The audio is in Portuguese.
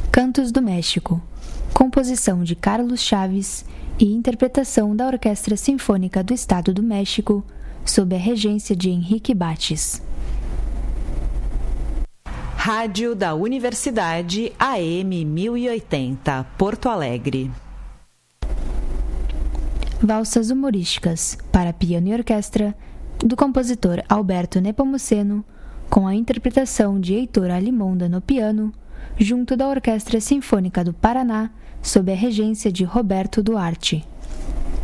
Cantos do México, composição de Carlos Chaves e interpretação da Orquestra Sinfônica do Estado do México, sob a regência de Henrique Bates. Rádio da Universidade AM 1080, Porto Alegre. Valsas humorísticas para piano e orquestra, do compositor Alberto Nepomuceno, com a interpretação de Heitor Alimonda no piano, junto da Orquestra Sinfônica do Paraná, sob a regência de Roberto Duarte.